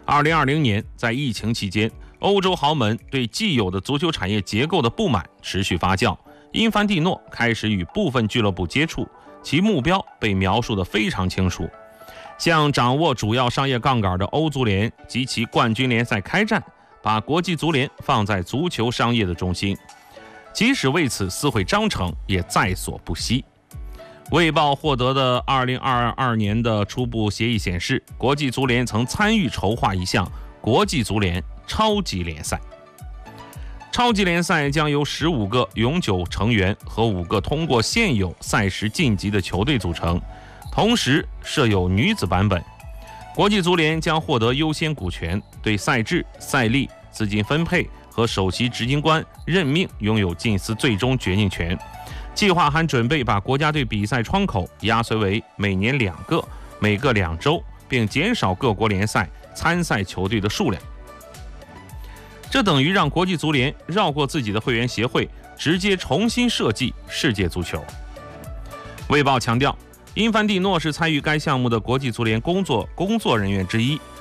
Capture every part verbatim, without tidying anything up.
二零二零年，在疫情期间，欧洲豪门对既有的足球产业结构的不满持续发酵，因凡蒂诺开始与部分俱乐部接触，其目标被描述得非常清楚。向掌握主要商业杠杆的欧足联及其冠军联赛开战，把国际足联放在足球商业的中心，即使为此撕毁章程也在所不惜。卫报获得的二零二二年的初步协议显示，国际足联曾参与筹划一项国际足联超级联赛。超级联赛将由十五个永久成员和五个通过现有赛事晋级的球队组成，同时设有女子版本。国际足联将获得优先股权，对赛制、赛例、资金分配和首席执行官任命拥有近似最终决定权。计划还准备把国家队比赛窗口压缩为每年两个，每个两周，并减少各国联赛参赛球队的数量。这等于让国际足联绕过自己的会员协会，直接重新设计世界足球。卫报强调，因凡蒂诺是参与该项目的国际足联工作工作人员之一。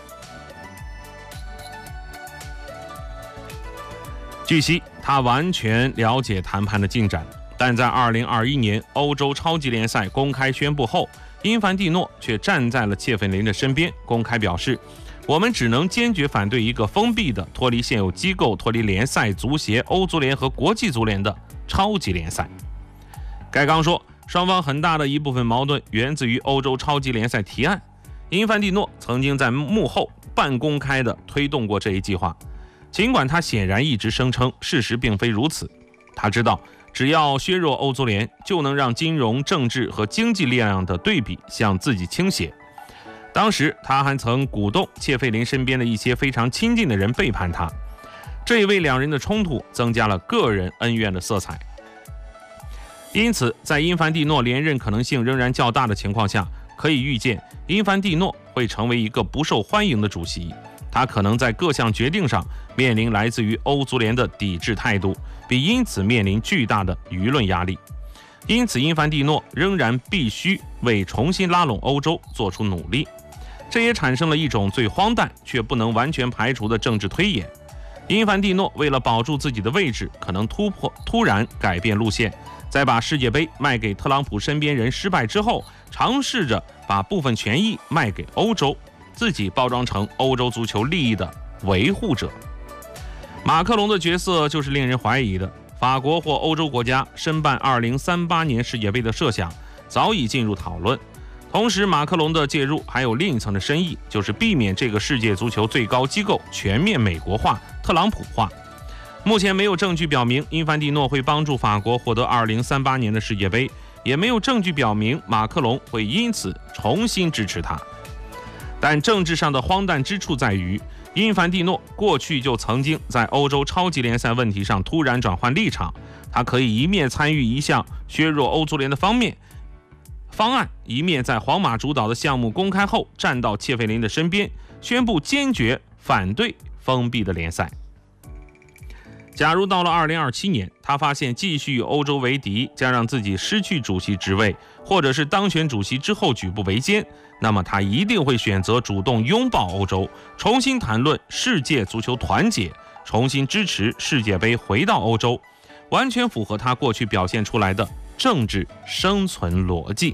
据悉，他完全了解谈判的进展，但在二零二一年欧洲超级联赛公开宣布后，因凡蒂诺却站在了切费林的身边，公开表示，我们只能坚决反对一个封闭的、脱离现有机构、脱离联赛、足协、欧足联和国际足联的超级联赛。该纲说，双方很大的一部分矛盾源自于欧洲超级联赛提案。因凡蒂诺曾经在幕后半公开地推动过这一计划，尽管他显然一直声称事实并非如此。他知道，只要削弱欧足联，就能让金融、政治和经济力量的对比向自己倾斜。当时他还曾鼓动切费林身边的一些非常亲近的人背叛他，这也为两人的冲突增加了个人恩怨的色彩。因此，在因凡蒂诺连任可能性仍然较大的情况下，可以预见因凡蒂诺会成为一个不受欢迎的主席。他可能在各项决定上面临来自于欧足联的抵制态度，并因此面临巨大的舆论压力。因此，因凡蒂诺仍然必须为重新拉拢欧洲做出努力。这也产生了一种最荒诞却不能完全排除的政治推演。因凡蒂诺为了保住自己的位置，可能突破突然改变路线，在把世界杯卖给特朗普身边人失败之后，尝试着把部分权益卖给欧洲，自己包装成欧洲足球利益的维护者。马克龙的角色就是令人怀疑的。法国或欧洲国家申办二零三八年世界杯的设想早已进入讨论。同时，马克龙的介入还有另一层的深意，就是避免这个世界足球最高机构全面美国化、特朗普化。目前没有证据表明因凡蒂诺会帮助法国获得二零三八年的世界杯，也没有证据表明马克龙会因此重新支持他。但政治上的荒诞之处在于，因凡蒂诺过去就曾经在欧洲超级联赛问题上突然转换立场，他可以一面参与一项削弱欧足联的方面方案，一面在皇马主导的项目公开后站到切费林的身边，宣布坚决反对封闭的联赛。假如到了二零二七年，他发现继续与欧洲为敌将让自己失去主席职位，或者是当选主席之后举步维艰，那么他一定会选择主动拥抱欧洲，重新谈论世界足球团结，重新支持世界杯回到欧洲，完全符合他过去表现出来的政治生存逻辑。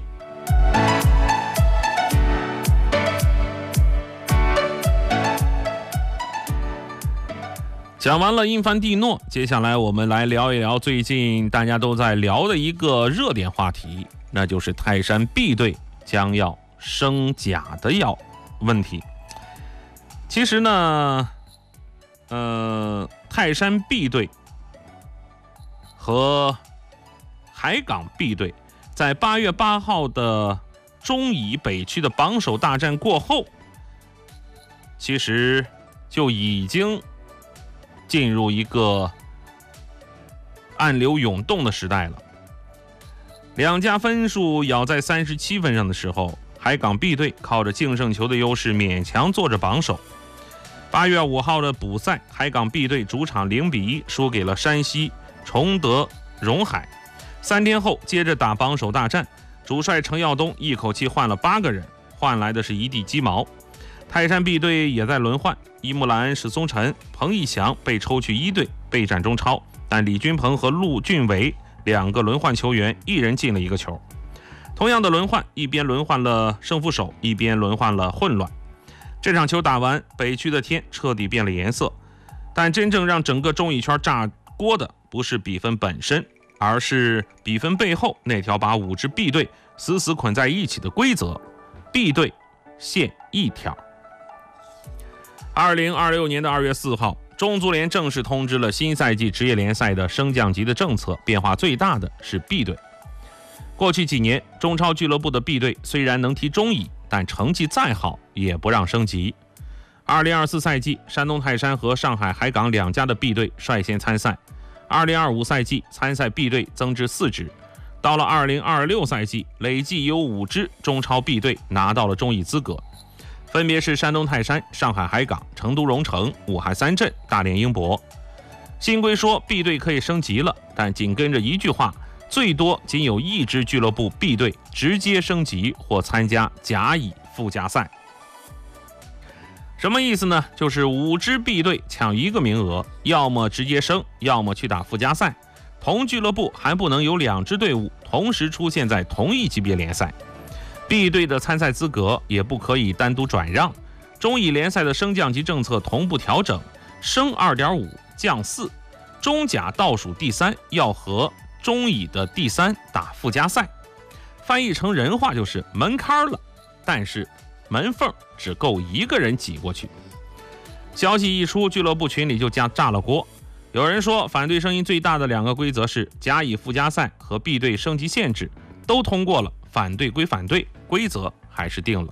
讲完了因凡蒂诺，接下来我们来聊一聊最近大家都在聊的一个热点话题，那就是泰山 B 队将要升甲的要问题。其实呢，呃，泰山 B 队和海港 B 队在八月八号的中乙北区的榜首大战过后，其实就已经进入一个暗流涌动的时代了。两家分数咬在三十七分上的时候，海港 B 队靠着净胜球的优势勉强坐着榜首。八月五号的补赛，海港 B 队主场零比一输给了山西崇德荣海。三天后接着打榜首大战，主帅程耀东一口气换了八个人，换来的是一地鸡毛。 泰山 B 队也在轮换，伊木兰、史松辰、彭义祥被抽去一队备战中超，但李君鹏和陆俊伟两个轮换球员一人进了一个球。同样的轮换，一边轮换了胜负手，一边轮换了混乱。这场球打完，北区的天彻底变了颜色，但真正让整个中乙圈炸锅的不是比分本身，而是比分背后那条把五支 B 队死死捆在一起的规则。 B 队限一条。二零二六年的二月四号，中足联正式通知了新赛季职业联赛的升降级的政策，变化最大的是 B 队。过去几年，中超俱乐部的 B 队虽然能踢中乙，但成绩再好也不让升级。二零二四赛季，山东泰山和上海海港两家的 B 队率先参赛。二零二五赛季，参赛 B 队增至四支。到了二零二六赛季，累计有五支中超 B 队拿到了中乙资格，分别是山东泰山、上海海港、成都蓉城、武汉三镇、大连英博。新规说 B 队可以升级了，但紧跟着一句话，最多仅有一支俱乐部 B 队直接升级或参加甲乙附加赛。什么意思呢？就是五支 B 队抢一个名额，要么直接升，要么去打附加赛。同俱乐部还不能有两支队伍同时出现在同一级别联赛。 B 队的参赛资格也不可以单独转让。中乙联赛的升降级政策同步调整，升 二点五 降四，中甲倒数第三要和中乙的第三打附加赛。翻译成人话就是门槛了，但是门缝只够一个人挤过去。消息一出，俱乐部群里就加炸了锅。有人说，反对声音最大的两个规则是甲乙附加赛和 B 队升级限制，都通过了，反对归反对，规则还是定了。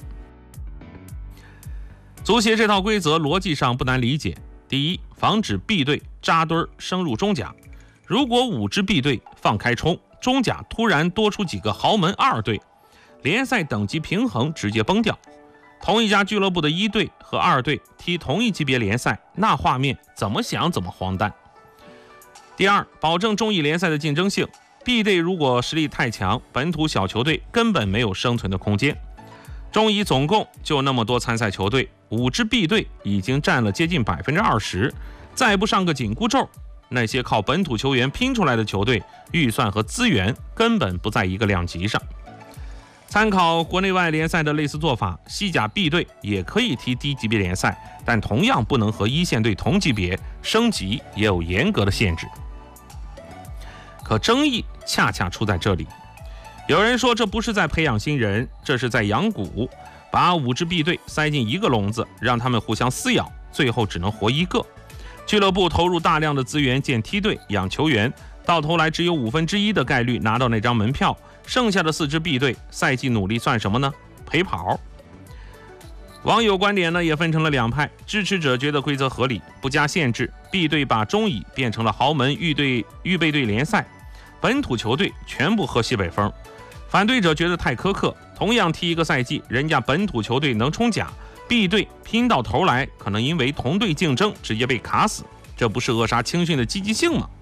足协这套规则逻辑上不难理解：第一，防止 B 队扎堆升入中甲。如果五支 B 队放开冲，中甲突然多出几个豪门二队，联赛等级平衡直接崩掉。同一家俱乐部的一队和二队踢同一级别联赛，那画面怎么想怎么荒诞。第二，保证中乙联赛的竞争性。 B 队如果实力太强，本土小球队根本没有生存的空间。中乙总共就那么多参赛球队，五支 B 队已经占了接近百分之二十，再不上个紧箍咒，那些靠本土球员拼出来的球队，预算和资源根本不在一个量级上。参考国内外联赛的类似做法，西甲 B 队也可以踢低级别联赛，但同样不能和一线队同级别，升级也有严格的限制。 可争议恰恰出在这里，有人说这不是在培养新人，这是在养蛊，把五支 B 队塞进一个笼子，让他们互相撕咬，最后只能活一个。俱乐部投入大量的资源建梯队、养球员，到头来只有五分之一的概率拿到那张门票，剩下的四支 B 队赛季努力算什么呢？陪跑。网友观点呢也分成了两派，支持者觉得规则合理，不加限制 ，B 队把中乙变成了豪门预队预备队联赛。 本土球队全部喝西北风，反对者觉得太苛刻。同样踢一个赛季，人家本土球队能冲甲 ，B 队拼到头来，可能因为同队竞争直接被卡死，这不是扼杀青训的积极性吗？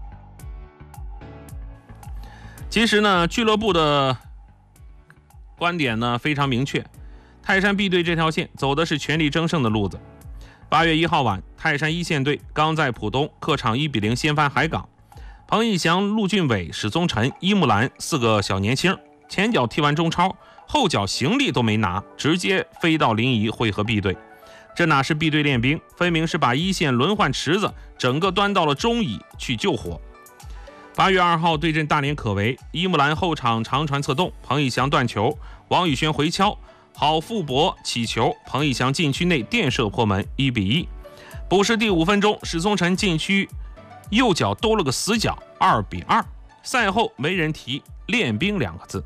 其实呢，俱乐部的观点呢非常明确，泰山 B 队这条线走的是全力争胜的路子。八月一号晚，泰山一线队刚在浦东客场一比零掀翻海港。 彭义祥、陆俊伟、史宗辰、伊木兰四个小年轻，前脚踢完中超，后脚行李都没拿，直接飞到临沂会合 B 队。这哪是 B 队练兵，分明是把一线轮换池子整个端到了中乙去救火。八月二号对阵大连可为，伊木兰后场长传策动，彭义祥断球，王宇轩回敲，郝富博起球，彭义祥禁区内垫射破门，一比一。补时第五分钟，史宗辰禁区 右脚兜了个死角，二比二。赛后没人提练兵两个字。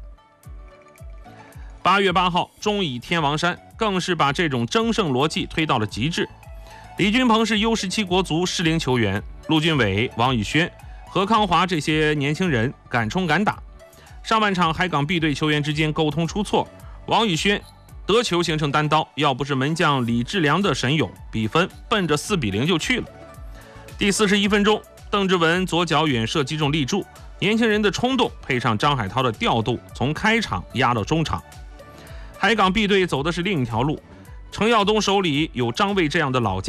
八月八号，中乙天王山更是把这种争胜逻辑推到了极致。李君鹏是 U 十七国足适龄球员，陆俊伟、王宇轩、何康华这些年轻人敢冲敢打。上半场海港 B 队球员之间沟通出错，王宇轩得球形成单刀，要不是门将李志良的神勇，比分奔着四比零就去了。第四十一分钟，邓志文左脚远射击中立柱，年轻人的冲动配上张海涛的调度，从开场压到中场。海港 B 队走的是另一条路， 程耀东手里有张卫这样的老将。